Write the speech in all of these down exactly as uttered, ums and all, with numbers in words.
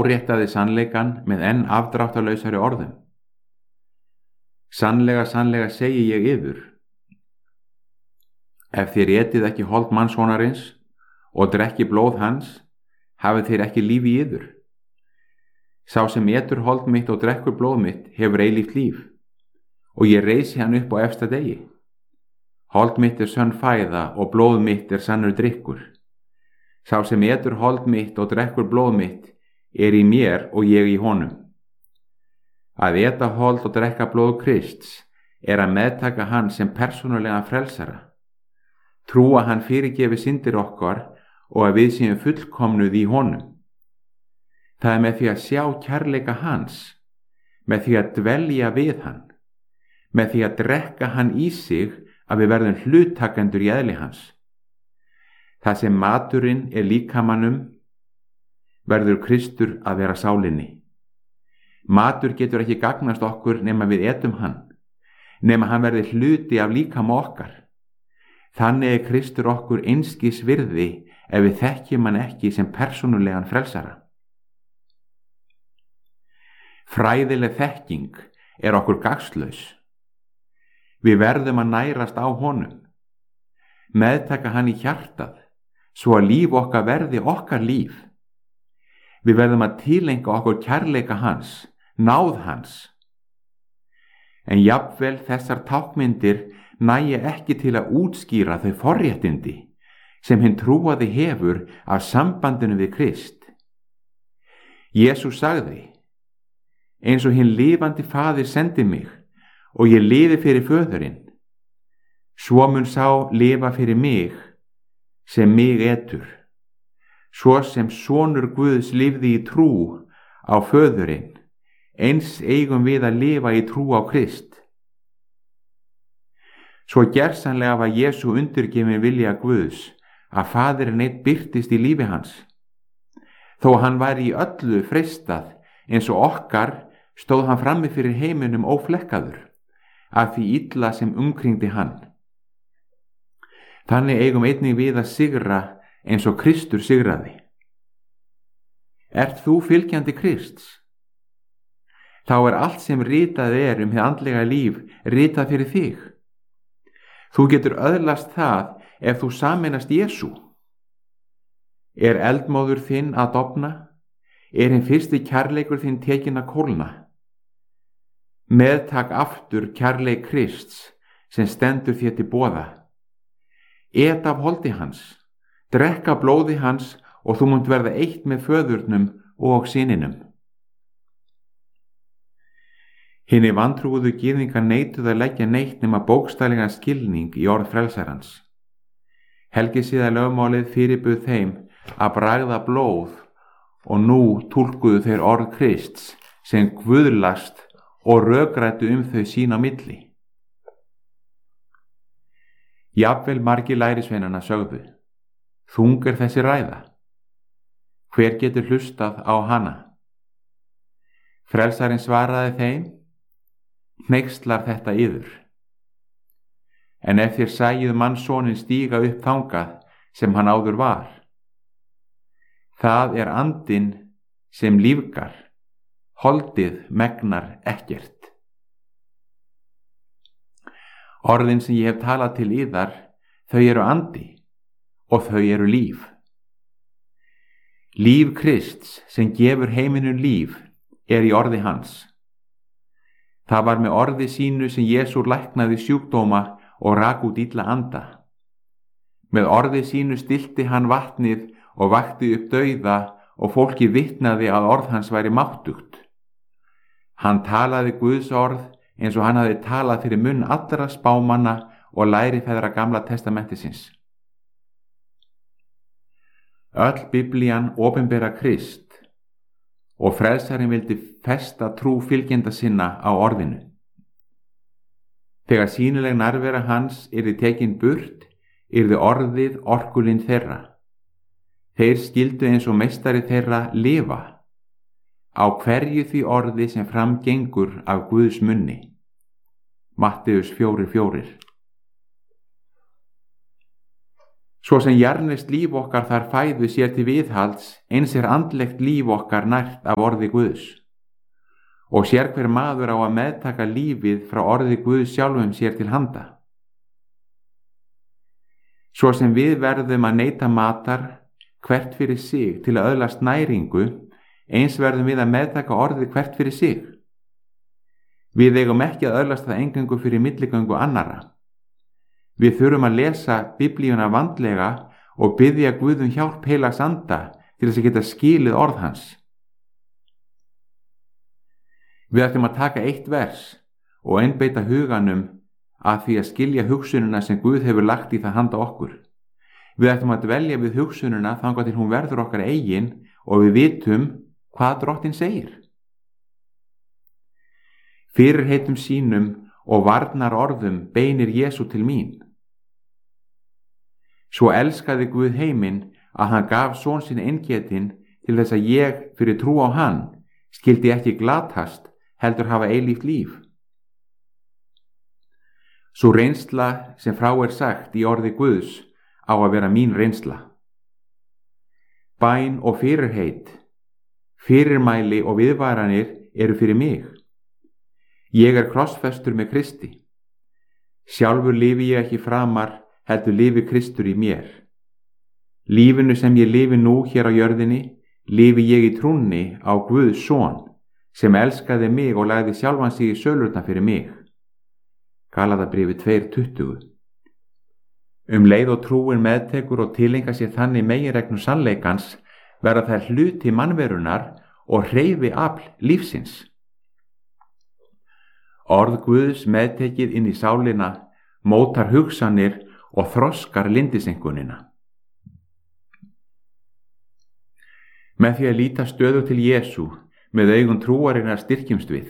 áréttaði sannleikann með enn afdráttarlausari orðum. Sannlega, sannlega segi ég yður, ef þér etið ekki hold mannssonarins og drekki blóð hans, hafið þér ekki líf í yður. Sá sem etur hold mitt og drekkur blóð mitt hefur eilíft líf, og ég reisi hann upp á efsta degi. Hold mitt er sönn fæða og blóð mitt er sannur drykkur. Sá sem etur hold mitt og drekkur blóð mitt er í mér og ég í honum. Að eta hold og drekka blóð Krists er að meðtaka hann sem persónulega frelsara, trúa hann fyrirgefi syndir okkar og að við séum fullkomnuð í honum. Það er með því að sjá kærleika hans, með því að dvelja við hann, með því að drekka hann í sig að við verðum hlutakendur í eðli hans. Það sem maturinn er líkamanum, verður Kristur að vera sálinni. Matur getur ekki gagnast okkur nema við etum hann, nema hann verði hluti af líkama okkar. Þannig er Kristur okkur einskis virði ef við þekkjum hann ekki sem persónulegan frelsara. Fræðileg þekking er okkur gagnslaus. Við verðum að nærast á honum, meðtaka hann í hjartað, svo að líf okkar verði okkar líf. Við verðum að tilenga okkur kærleika hans, náð hans. En jafnvel þessar tákmyndir nægja ekki til að útskýra þau forréttindi sem hinn trúaði hefur af sambandinu við Krist. Jesús sagði, eins og hinn lifandi faðir sendi mig og ég lifi fyrir föðurinn, svo mun sá lifa fyrir mig sem mig etur, svo sem sonur Guðs lifði í trú á föðurinn, eins eigum við að lifa í trú á Krist. Svo gersamlega var Jesú undirgefinn vilja Guðs að faðirinn einn birtist í lífi hans. Þó hann væri í öllu freistað eins og okkar, stóð hann frammi fyrir heiminum óflekkaður, af því illa sem umkringdi hann. Þannig eigum einnig við að sigra eins og Kristur sigraði. Ert þú fylgjandi Krists? Þá er allt sem ritað er um hið andlega líf ritað fyrir þig. Þú getur öðlast það ef þú sameinast Jesú. Er eldmóður þinn að dofna? Er hinn fyrsti kærleikur þinn tekinn að kólna? Meðtak aftur kærleik Krists sem stendur þér til boða. Et af holdi hans, drekka blóði hans og þú munt verða eitt með föðurnum og syninum. Hinni vantrúuðu gyðingar neituðu að leggja neitt nema bókstaflegan skilning í orð frelsarans. Helgisiða lögmálið fyrirbuð þeim að bragða blóð og nú túlkuðu þeir orð Krists sem guðlast og rökrættu um þau sín á milli. Jafnvel margir lærisveinana sögðu, þung er þessi ræða. Hver getur hlustað á hana? Frelsarinn svaraði þeim, hneykslar þetta yður. En ef þér sæjuð mannssoninn stíga upp þangað sem hann áður var, það er andinn sem lífgar, holdið megnar ekkert. Orðin sem ég hef talað til yðar, þau eru andi og þau eru líf. Líf Krists sem gefur heiminum líf er í orði hans. Það var með orði sínu sem Jesú læknaði sjúkdóma og rak út illa anda. Með orði sínu stilti hann vatnið og vakti upp dauða og fólki vitnaði að orð hans væri máttugt. Hann talaði Guðs orð eins og hann hafði talað fyrir munn allra spámanna og lærifeðra Gamla testamentisins. Öll Biblían opinbera Krist og frelsarinn vildi festa trú fylgjenda sinna á orðinu. Þegar sýnileg nærvera hans yrði tekin burt, yrði orðið orkulind þeirra. Þeir skildu eins og meistari þeirra lifa, á hverju því orði sem fram gengur af Guðs munni. Matteus fjórir fjórir. Svo sem jarnest líf okkar þar fæðu sér til viðhalds, eins er andlegt líf okkar nært af orði Guðs. Og sér hver maður á að meðtaka lífið frá orði Guðs sjálfum sér til handa. Svo sem við verðum að neyta matar, hvert fyrir sig til að öðlast næringu, eins verðum við að meðtaka orðið hvert fyrir sig. Við eigum ekki að öðlast það eingöngu fyrir milligöngu annarra. Við þurfum að lesa Biblíuna vandlega og biðja Guð um hjálp heilags anda til þess að geta skilið orð hans. Við ætlum að taka eitt vers og einbeita huganum að því að skilja hugsunina sem Guð hefur lagt í það handa okkur. Við ætlum að dvelja við hugsunina þangað til hún verður okkar eigin og við vitum hvað Drottinn segir. Fyrirheitum sínum og varnar orðum beinir Jesú til mín. Svo elskaði Guð heiminn að hann gaf son sinn eingetinn til þess að ég fyrir trú á hann skildi ekki glatast heldur hafa eilíft líf. Sú reynsla sem frá er sagt í orði Guðs á að vera mín reynsla. Bæn og fyrirheit, fyrirmæli og viðvaranir eru fyrir mig. Ég er krossfestur með Kristi. Sjálfur lifi ég ekki framar, heldur lifi Kristur í mér. Lífinu sem ég lifi nú hér á jörðinni, lifi ég í trúnni á Guðs son, sem elskaði mig og lagði sjálfan sig í sölurnar fyrir mig. Galatabréfið tvö tuttugu. Um leið og trúin meðtekur og tilenga sér þannig meginreglu sannleikans, verða þær hluti mannverunar og hreyfi afl lífsins. Orð Guðs meðtekið inn í sálina mótar hugsanir og þroskar lindisenkunina. Með því að líta stöðu til Jesú með augum trúarinnar styrkjumst við.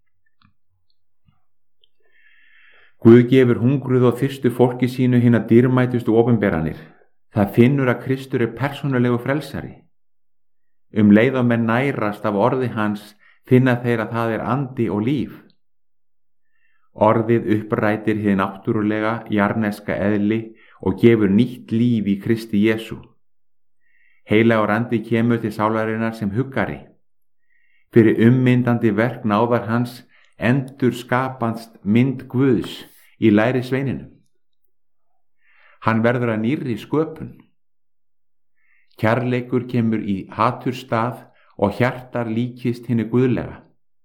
Guð gefur hungruð og þyrstu fólki sínu hina dýrmætustu opinberanir. Það finnur að Kristur er persónulegu frelsari. Um leið og menn nærast af orði hans finna þeir að það er andi og líf. Orðið upprætir hið náttúrulega jarneska eðli og gefur nýtt líf í Kristi Jesú. Heilagur andi kemur til sálarinnar sem huggari. Fyrir ummyndandi verk náðar hans endur skapast mynd Guðs í læri sveininum. Hann verður að nýrri sköpun. Kærleikur kemur í haturstað og hjartar líkist hinni guðlega.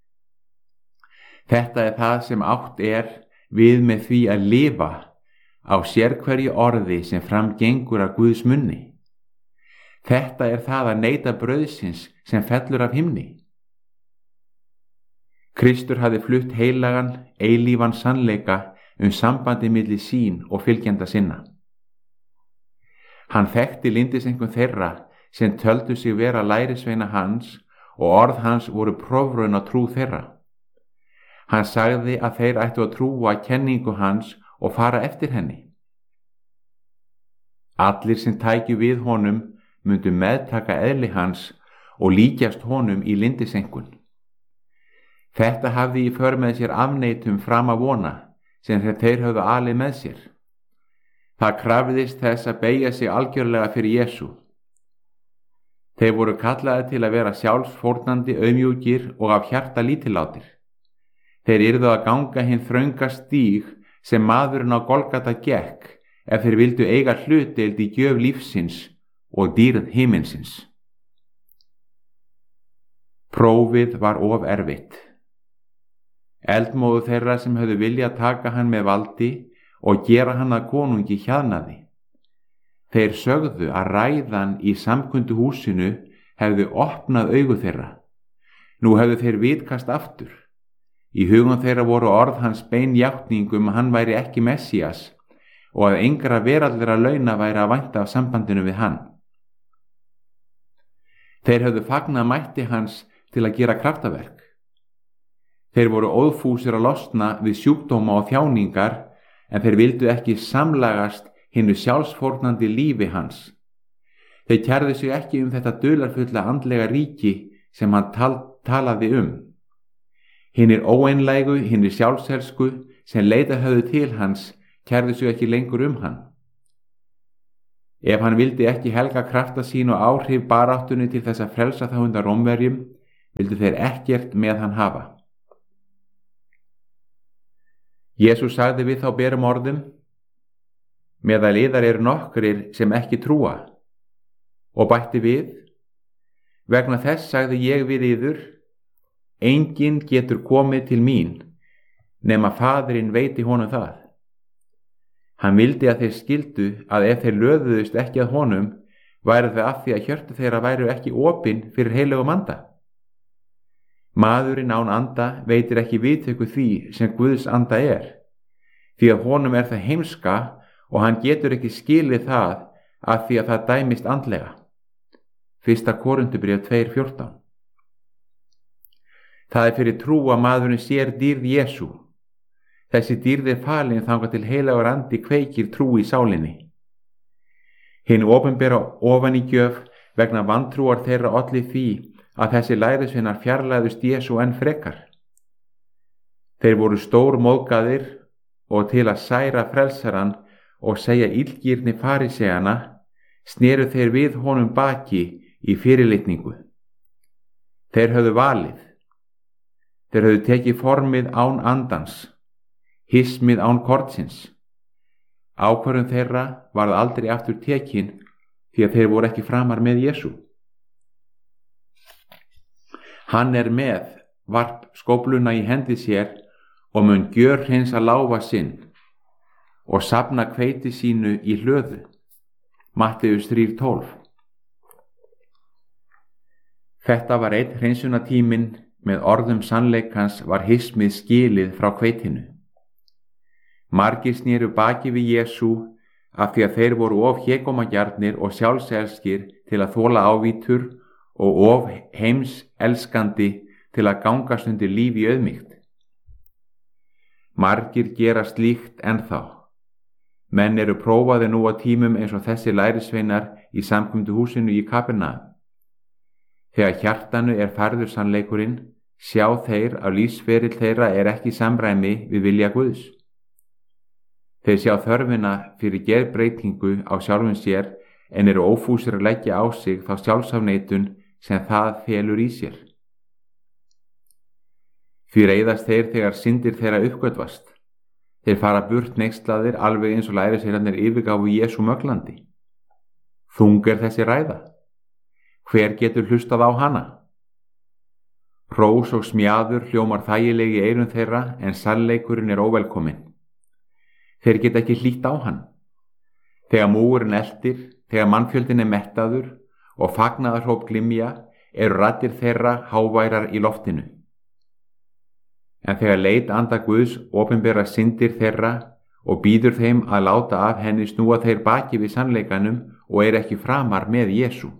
Þetta er það sem átt er við með því að lifa á sérhverju orði sem framgengur af Guðs munni. Þetta er það að neyta brauðsins sem fellur af himni. Kristur hafði flutt heilagan, eilífan sannleika um sambandi milli sín og fylgjenda sinna. Hann þekkti lindisengun þeirra sem töldu sig vera lærisveina hans og orð hans voru prófraun á trú þeirra. Hann sagði að þeir ættu að trúa kenningu hans og fara eftir henni. Allir sem tækju við honum myndu meðtaka eðli hans og líkjast honum í lindisenkun. Þetta hafði í för með sér afneitum fram að vona sem þeir höfðu alið með sér. Það krafðist þess að beygja sig algjörlega fyrir Jesú. Þeir voru kallaði til að vera sjálfsfórnandi auðmjúkir og af hjarta lítillátir. Þeir yrðu að ganga hinn þrönga stíg sem maðurinn á Golgata gekk ef þeir vildu eiga hlutdeild í gjöf lífsins og dýrð himinsins. Prófið var of erfitt. Eldmóðu þeirra sem höfðu viljað taka hann með valdi og gera hann að konungi hjaðnaði. Þeir sögðu að ræðan í samkundu húsinu hefðu opnað augu þeirra. Nú hefðu þeir vitkast aftur. Í hugum þeirra voru orð hans bein játning um að hann væri ekki Messías og að engra veraldlegra launa væri að vænta af sambandinu við hann. Þeir höfðu fagnað mætti hans til að gera kraftaverk. Þeir voru óðfúsir að losna við sjúkdóma og þjáningar en þeir vildu ekki samlagast hinnu sjálfsfórnandi lífi hans. Þeir kærðu sig ekki um þetta dularfulla andlega ríki sem hann tal talaði um. Hinnir óeinlægu, hinnir sjálfselsku sem leita höfðu til hans kærðu sig ekki lengur um hann. Ef hann vildi ekki helga krafta sín og áhrif baráttunni til þess að frelsa þá undan Rómverjum, vildu þeir ekkert með hann hafa. Jesús sagði við þá berum orðum: meðal yðar eru nokkrir sem ekki trúa, og bætti við: vegna þess sagði ég við yður, enginn getur komið til mín nema Faðirinn veiti honum það. Hann vildi að þeir skildu að ef þeir löðuðust ekki að honum, væru þau af því að hjörtu þeirra væru ekki opin fyrir heilögum anda. Maðurinn án anda veitir ekki viðtöku því sem Guðs anda er, því að honum er það heimska og hann getur ekki skilið það af því að það dæmist andlega. Fyrsta Korinthubréf tvö fjórtán. Það er fyrir trú að maðurinn sér dýrð Jesú. Þessi dýrð er falin þangað til heilagur andi kveikir trú í sálinni. Hinn opinbera ofanígjöf vegna vantrúar þeirra olli því að þessi lærisveinar fjarlæðust Jesú enn frekar. Þeir voru stór móðgaðir og til að særa frelsarann og segja illgirni faríseana, sneru þeir við honum baki í fyrirlitningu. Þeir höfðu valið. Þeir höfðu tekið formið án andans, hismið án kortsins. Ákvörðun þeirra varð aldrei aftur tekin því að þeir voru ekki framar með Jesú. Hann er með varp skófluna í hendi sér og mun gjörhreinsa láfa sinn og safna hveiti sínu í hlöðu. Matteus þrjú tólf. Þetta var einn hreinsunatíminn, með orðum sannleikans var hismið skilið frá hveitinu. Margir snéru baki við Jesú af því að þeir voru of hégómagjarnir og sjálfselskir til að þola ávítur og of heimselskandi til að gangast undir líf í auðmýkt. Margir gera slíkt ennþá. Menn eru prófaði nú á tímum eins og þessi lærisveinar í samkomundu húsinu í Kapernaum. Þegar hjartanu er færður sannleikurinn, sjá þeir að lífsferill þeirra er ekki í samræmi við vilja Guðs. Þeir sjá þörfina fyrir gerbreytingu á sjálfum sér en eru ófúsir að leggja á sig þá sjálfsafneitun sem það felur í sér. Því reiðast þeir þegar syndir þeirra uppgötvast. Þeir fara burt neykslaðir alveg eins og lærisveinarnir yfirgáfu Jesú möglandi. Þung er þessi ræða. Hver getur hlustað á hana? Hrós og smjaður hljómar þægilegi í eyrum þeirra en sannleikurinn er óvelkominn. Þeir geta ekki hlýtt á hann. Þegar múgurinn eltir, þegar mannfjöldin er mettaður og fagnaðarhróp glymja, eru raddir þeirra háværar í loftinu. En þegar leit anda Guðs opinbera syndir þeirra og býður þeim að láta af henni, snúa þeir baki við sannleikanum og eru ekki framar með Jesú.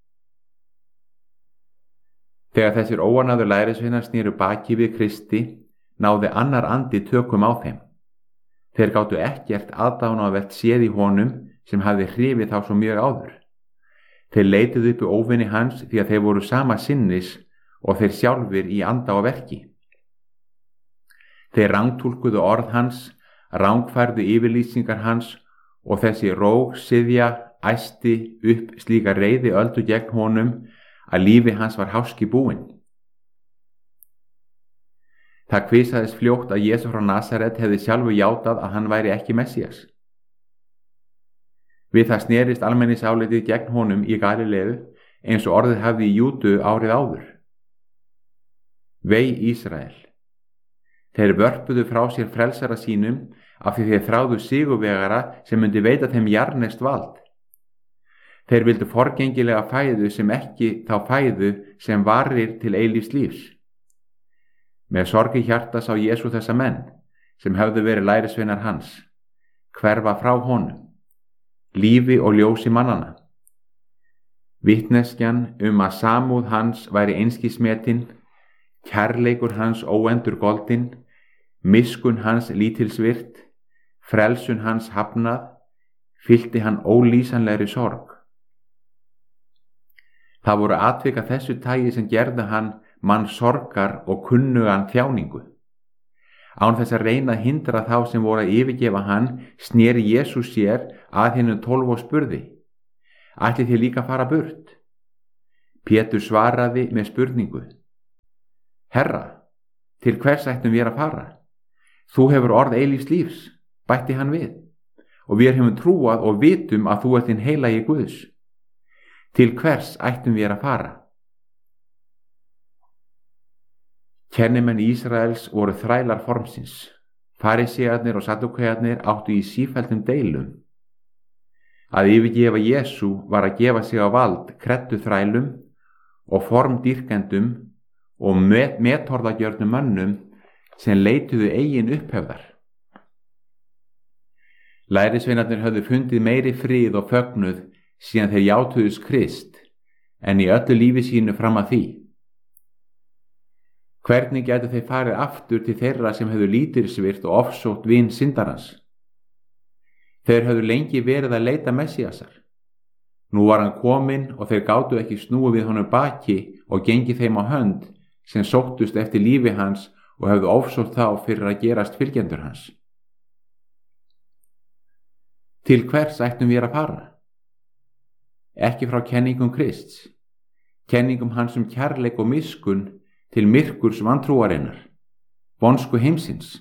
Þegar þessir óanaður lærisveinar snéru baki við Kristi, náði annar andi tökum á þeim. Þeir gátu ekkert aðdánavert séð í honum sem hafði hrifið þá svo mjög áður. Þeir leituðu upp í óvinni hans því að þeir voru sama sinnis og þeir sjálfir í anda og verki. Þeir rangtúlkuðu orð hans, rangfærðu yfirlýsingar hans og þessi róg syðja æsti upp slíka reiði öldu gegn honum að lífi hans var háski búinn. Það kvisaðist fljótt að Jesú frá Nasaret hefði sjálfu játað að hann væri ekki Messías. Við það snerist almenningsálitið gegn honum í Galileu eins og orðið hafði í Júdu árið áður. Vei Ísrael. Þeir vörpuðu frá sér frelsara sínum af því þeir þráðu sigurvegara sem myndi veita þeim jarðneskt vald. Þeir vildu forgengilega fæðu sem ekki þá fæðu sem varir til eilífs lífs. Með sorg í hjarta sá Jesú þessa menn, sem hefðu verið lærisveinar hans, hverfa frá honum, lífi og ljósi mannana. Vitneskjan um að samúð hans væri einskismetin, kærleikur hans óendurgoldinn, miskun hans lítilsvirt, frelsun hans hafnað, fyllti hann ólýsanlegri sorg. Það voru atvik af þessu tagi sem gerðu hann mann sorgar og kunnugan þjáningu. Án þess að reyna að hindra þá sem voru að yfirgefa hann, sneri Jesús sér að hinu tólf og spurði: Ætlið þið líka að fara burt? Pétur svaraði með spurningu. Herra, til hvers ættum við að fara? Þú hefur orð eilífs lífs, bætti hann við, og við hefum trúað og vitum að þú ert hinn heilagi Guðs. Til hvers ættum við að fara? Kennimenn Ísraels voru þrælar formsins. Farísearnir og sadúkearnir áttu í sífelldum deilum. Að yfirgefa Jesú var að gefa sig á vald kreddu þrælum og formdýrkendum og met metorðagjörnum mönnum sem leituðu eigin upphefðar. Lærisveinarnir höfðu fundið meiri frið og fögnuð síðan þeir játuðust Krist en í öllu lífi sínu fram að því. Hvernig gætu þeir farið aftur til þeirra sem höfðu lítilsvirt og ofsótt vin syndarans? Þeir höfðu lengi verið að leita Messíasar. Nú var hann kominn og þeir gátu ekki snúið við honum baki og gengið þeim á hönd sem sóttust eftir lífi hans og höfðu ofsótt þá fyrir að gerast fylgjendur hans. Til hvers ættum við að fara? Ekki frá kenningum Krists, kenningum hans um kærleik og miskunn til myrkurs vantrúarinnar, vonsku heimsins.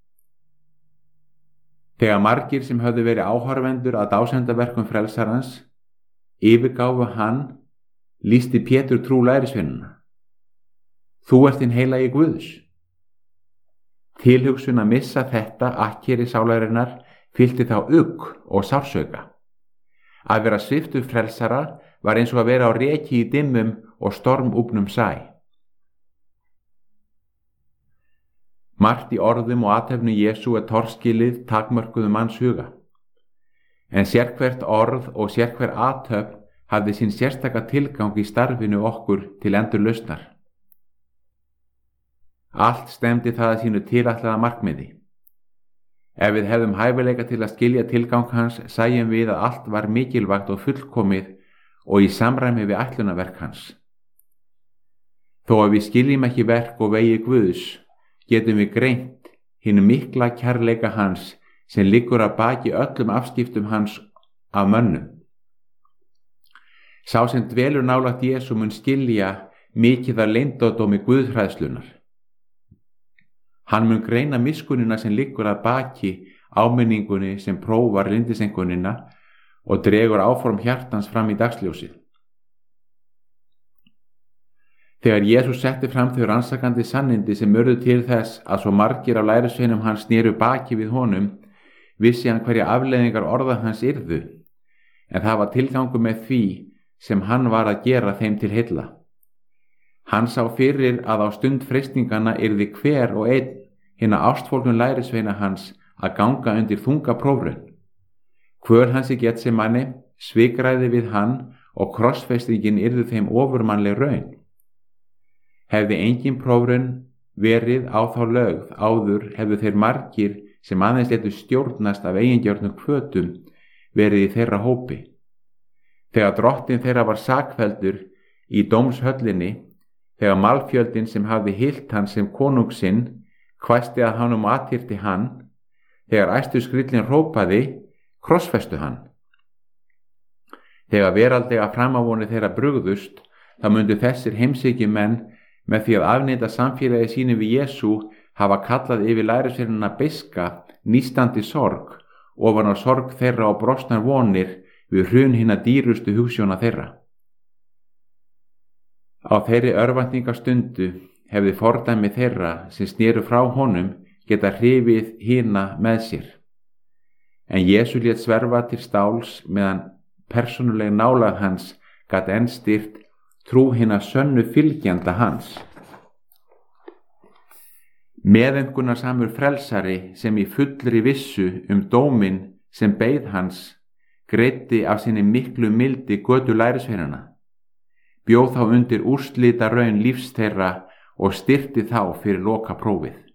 Þegar margir sem höfðu verið áhorfendur að dásemdaverkum frelsarans yfirgáfu hann, lýsti Pétur trú lærisveinanna. Þú ert hinn heilagi Guðs. Tilhugsun að missa þetta akkeri sálarinnar fyllti þá ugg og sársauka. Að vera sviptur frelsara var eins og að vera á reki í dimmum og stormúfnum sæ. Margt í orðum og athöfnu Jesú er torskilið takmörkuðum manns huga. En sérhvert orð og sérhver athöfn hafði sín sérstaka tilgang í starfinu okkur til endurlausnar. Allt stemdi það að sínu tilætlaða markmiði. Ef við hefðum hæfileika til að skilja tilgang hans, sæjum við að allt var mikilvægt og fullkomið og í samræmi við ætlunarverk hans. Þó að við skiljum ekki verk og vegi Guðs, getum við greint hinn mikla kærleika hans sem liggur að baki öllum afskiptum hans af mönnum. Sá sem dvelur nálægt Jesú mun skilja mikið af leyndardómi guðhræðslunnar. Hann mun greina miskunnina sem liggur að baki áminningunni sem prófar lindisengunina og dregur áform hjartans fram í dagsljósið. Þegar Jesús setti fram þau rannsakandi sannindi sem urðu til þess að svo margir af lærisveinum hans sneru baki við honum, vissi hann hverja afleiðingar orða hans yrðu, en það var tilgangur með því sem hann var að gera þeim til heilla. Hann sá fyrir að á stund freistingana yrði hver og einn hinna ástfólgnum lærisveina hans að ganga undir þunga prófraun. Hvör hans í Getsemanni svikræði við hann og krossfestingin yrði þeim ofurmannleg raun. Hefði engin prófraun verið á þá lögð áður hefðu þeir margir sem aðeins létu stjórnast af eigingjörnum hvötum verið í þeirra hópi. Þegar drottinn þeirra var sakfelldur í dómshöllinni, þegar malfjöldin sem hafði hylt hann sem konung sinn hvæsti að hann um athyrti hann, þegar æstu skrillin hrópaði, krossfestu hann. Þegar veraldlega framávoni þeirra brugðust, þá myndu þessir heimsækjumenn með því að afneita samfélagi sínu við Jesú hafa kallað yfir lærisveinana beiska, nístandi sorg, ofan á sorg þeirra og brostnar vonir við hrun hinna dýrustu hugsjóna þeirra. Á þeirri örvæntingastundu hefði fordæmi þeirra sem sneru frá honum geta hrifið hina með sér. En Jesú lét sverfa til stáls meðan persónuleg nálægð hans gat enn styrkt trú hinna sönnu fylgjanda hans. Meðaumkunarsamur frelsari sem í fullri vissu um dóminn sem beið hans greiddi af sinni miklu mildi götu lærisveinana, bjóð þá undir úrslita raun lífs þeirra og styrkti þá fyrir loka prófið.